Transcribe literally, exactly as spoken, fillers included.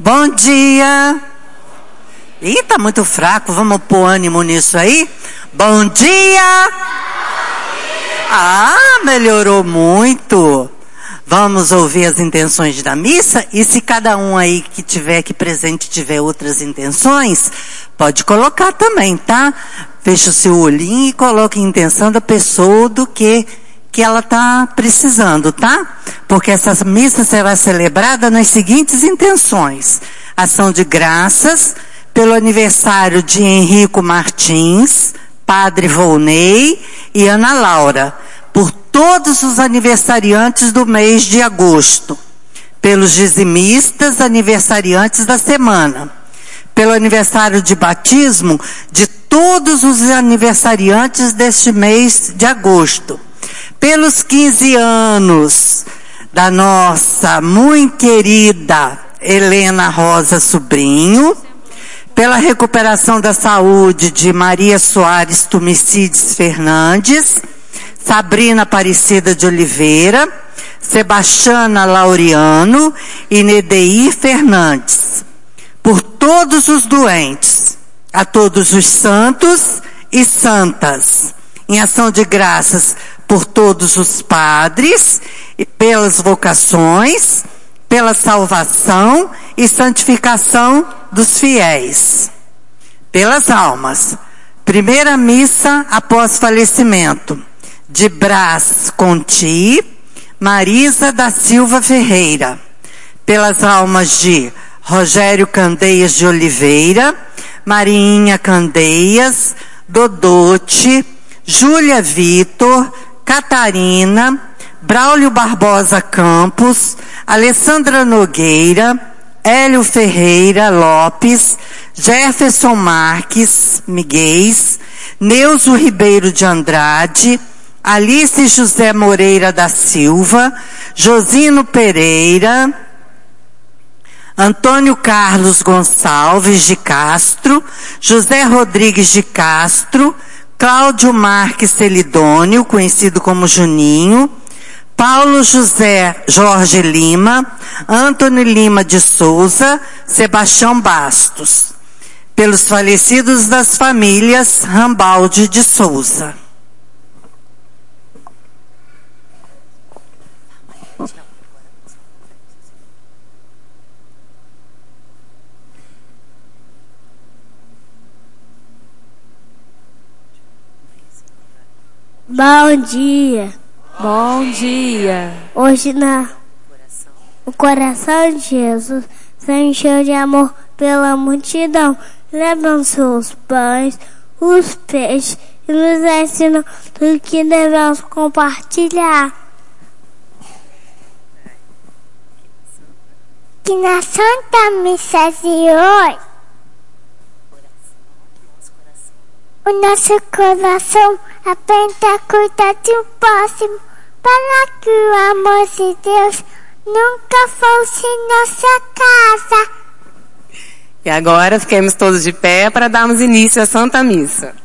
Bom dia. Ih, tá muito fraco, vamos pôr ânimo nisso aí? Bom dia. Ah, melhorou muito. Vamos ouvir as intenções da missa, e se cada um aí que tiver aqui presente tiver outras intenções, pode colocar também, tá? Fecha o seu olhinho e coloque a intenção da pessoa do que, que ela está precisando, tá? Porque essa missa será celebrada nas seguintes intenções: ação de graças pelo aniversário de Henrico Martins, Padre Volney e Ana Laura, por todos os aniversariantes do mês de agosto, pelos dizimistas aniversariantes da semana, pelo aniversário de batismo de todos os aniversariantes deste mês de agosto, pelos quinze anos da nossa muito querida Helena Rosa Sobrinho, pela recuperação da saúde de Maria Soares Tumicides Fernandes, Sabrina Aparecida de Oliveira, Sebastiana Laureano e Nedeir Fernandes. Por todos os doentes, a todos os santos e santas, em ação de graças por todos os padres e pelas vocações, pela salvação e santificação dos fiéis, pelas almas. Primeira missa após falecimento de Brás Conti, Marisa da Silva Ferreira, pelas almas de Rogério Candeias de Oliveira, Marinha Candeias, Dodote, Júlia Vitor, Catarina, Braulio Barbosa Campos, Alessandra Nogueira, Hélio Ferreira Lopes, Jefferson Marques Miguel, Neuso Ribeiro de Andrade, Alice José Moreira da Silva, Josino Pereira, Antônio Carlos Gonçalves de Castro, José Rodrigues de Castro, Cláudio Marques Celidônio, conhecido como Juninho, Paulo José Jorge Lima, Antônio Lima de Souza, Sebastião Bastos, pelos falecidos das famílias Rambaldi de Souza. Bom dia. Bom dia. Hoje na, o coração de Jesus se encheu de amor pela multidão. Levam os pães, os peixes e nos ensinam tudo que devemos compartilhar. Que na Santa Missa de hoje o nosso coração aprenda a cuidar de um próximo, para que o amor de Deus nunca fosse em nossa casa. E agora fiquemos todos de pé para darmos início à Santa Missa.